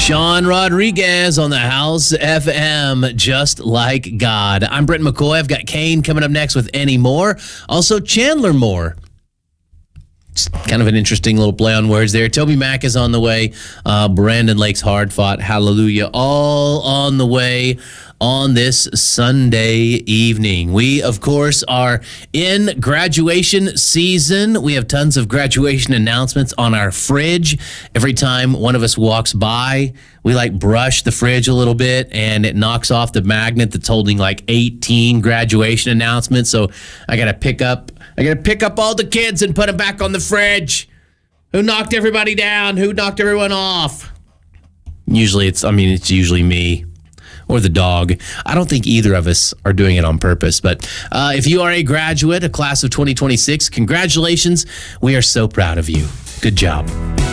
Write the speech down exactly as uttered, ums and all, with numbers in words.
Sean Rodriguez on the House F M, Just Like God. I'm Brent McCoy. I've got Kane coming up next with Any More. Also, Chandler Moore. It's kind of an interesting little play on words there. Toby Mack is on the way. Uh, Brandon Lake's Hard Fought. Hallelujah. All on the way on this Sunday evening. We, of course, are in graduation season. We have tons of graduation announcements on our fridge. Every time one of us walks by, we like brush the fridge a little bit and it knocks off the magnet that's holding like eighteen graduation announcements. So I got to pick up, I got to pick up all the kids and put them back on the fridge. Who knocked everybody down? Who knocked everyone off? Usually it's, I mean, it's usually me. Or the dog. I don't think either of us are doing it on purpose. But uh, if you are a graduate, a class of twenty twenty-six, congratulations. We are so proud of you. Good job.